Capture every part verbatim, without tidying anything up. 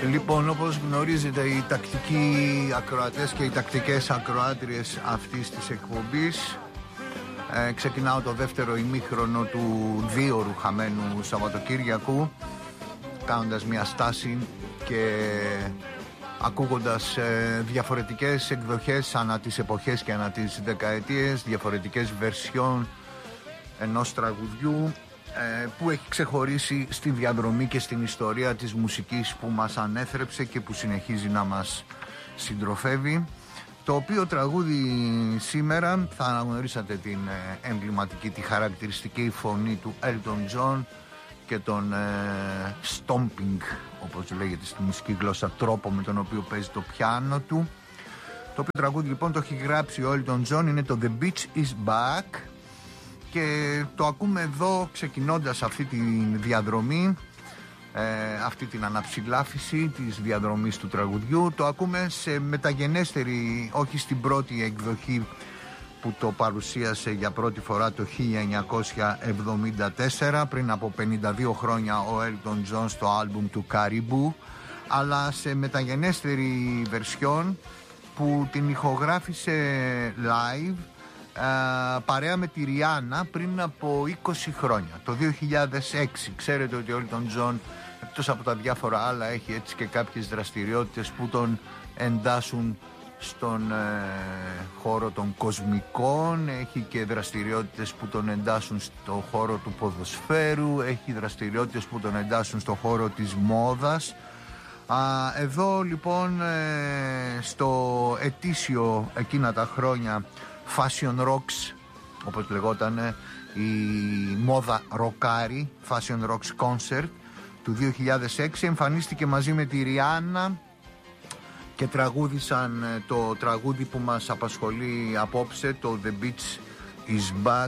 Λοιπόν, όπως γνωρίζετε, οι τακτικοί ακροατές και οι τακτικές ακροάτριες αυτής της εκπομπής, ε, ξεκινάω το δεύτερο ημίχρονο του δίωρου χαμένου Σαββατοκύριακου, κάνοντας μια στάση και ακούγοντας ε, διαφορετικές εκδοχές ανά τις εποχές και ανά τις δεκαετίες, διαφορετικές βερσιόν ενός τραγουδιού ε, που έχει ξεχωρίσει στη διαδρομή και στην ιστορία της μουσικής που μας ανέθρεψε και που συνεχίζει να μας συντροφεύει. Το οποίο τραγούδι σήμερα θα αναγνωρίσατε την ε, εμβληματική, τη χαρακτηριστική φωνή του Elton John και τον ε, stomping, όπως λέγεται στη μουσική γλώσσα, τρόπο με τον οποίο παίζει το πιάνο του. Το οποίο τραγούδι λοιπόν το έχει γράψει ο Elton John, είναι το The Beach is Back και το ακούμε εδώ ξεκινώντας αυτή τη διαδρομή, ε, αυτή την αναψηλάφιση της διαδρομής του τραγουδιού. Το ακούμε σε μεταγενέστερη, όχι στην πρώτη εκδοχή που το παρουσίασε για πρώτη φορά το χίλια εννιακόσια εβδομήντα τέσσερα, πριν από πενήντα δύο χρόνια, ο Elton John στο άλμπουμ του Caribou, αλλά σε μεταγενέστερη βερσιόν που την ηχογράφησε live α, παρέα με τη Rihanna πριν από είκοσι χρόνια, το δύο χιλιάδες έξι. Ξέρετε ότι ο Elton John, εκτός από τα διάφορα άλλα, έχει έτσι και κάποιες δραστηριότητες που τον εντάσσουν στον ε, χώρο των κοσμικών, έχει και δραστηριότητες που τον εντάσσουν στο χώρο του ποδοσφαίρου, έχει δραστηριότητες που τον εντάσσουν στο χώρο της μόδας. Α, εδώ λοιπόν ε, στο ετήσιο εκείνα τα χρόνια Fashion Rocks, όπως λεγόταν, η μόδα ροκάρι, Fashion Rocks Concert του δύο χιλιάδες έξι, εμφανίστηκε μαζί με τη Rihanna και τραγούδισαν το τραγούδι που μας απασχολεί απόψε, το The Beach is Back,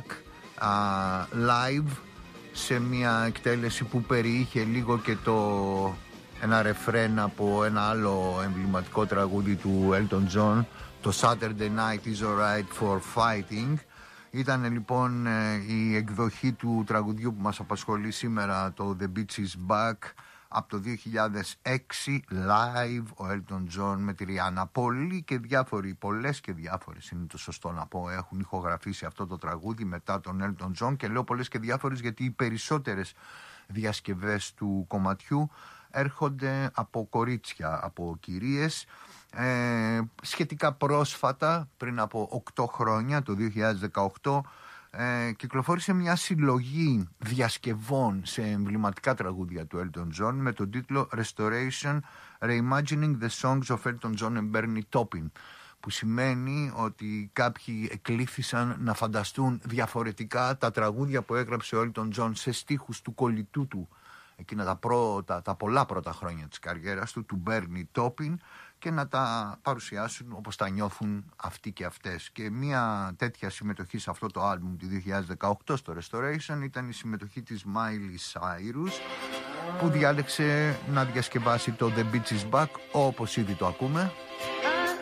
uh, live, σε μια εκτέλεση που περιείχε λίγο και το ένα ρεφρέν από ένα άλλο εμβληματικό τραγούδι του Elton John, το Saturday Night is Alright for Fighting. Ήταν λοιπόν η εκδοχή του τραγουδιού που μας απασχολεί σήμερα, το The Beach is Back, από το δύο χιλιάδες έξι, live, ο Elton John με τη Rihanna. Πολλοί και διάφοροι, πολλές και διάφορες είναι το σωστό να πω, έχουν ηχογραφήσει αυτό το τραγούδι μετά τον Elton John, και λέω πολλές και διάφορες γιατί οι περισσότερες διασκευές του κομματιού έρχονται από κορίτσια, από κυρίες. Ε, σχετικά πρόσφατα, πριν από οκτώ χρόνια, το δύο χιλιάδες δεκαοκτώ, Ε, κυκλοφόρησε μια συλλογή διασκευών σε εμβληματικά τραγούδια του Elton John με τον τίτλο Restoration Reimagining the Songs of Elton John and Bernie Taupin, που σημαίνει ότι κάποιοι εκλήθησαν να φανταστούν διαφορετικά τα τραγούδια που έγραψε ο Elton John σε στίχους του κολλητού του εκείνα τα, πρώτα, τα πολλά πρώτα χρόνια της καριέρας του, του Bernie Taupin, και να τα παρουσιάσουν όπως τα νιώθουν αυτοί και αυτές. Και μια τέτοια συμμετοχή σε αυτό το άλμπουμ του δύο χιλιάδες δεκαοκτώ στο Restoration ήταν η συμμετοχή της Miley Cyrus, που διάλεξε να διασκευάσει το The Beach is Back όπως ήδη το ακούμε.